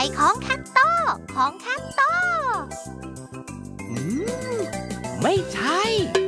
ของแคทโตของแคทโตไม่ใช่